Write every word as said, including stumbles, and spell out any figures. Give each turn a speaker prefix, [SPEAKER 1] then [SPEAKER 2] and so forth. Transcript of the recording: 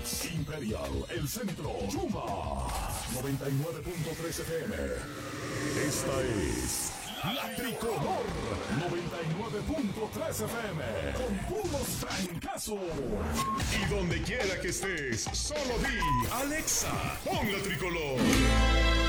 [SPEAKER 1] Phoenix, Imperial, El Centro, Yuma, noventa y nueve punto tres F M. Esta es La Tricolor, noventa y nueve punto tres F M, con puros trancazos. Y donde quiera que estés, solo di, Alexa, pon La Tricolor.